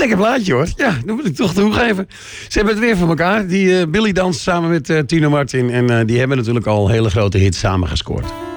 Lekker plaatje hoor. Ja, dan moet ik toch toegeven. Ze hebben het weer voor elkaar. Die Billy danst samen met Tino Martin. En die hebben natuurlijk al hele grote hits samen gescoord.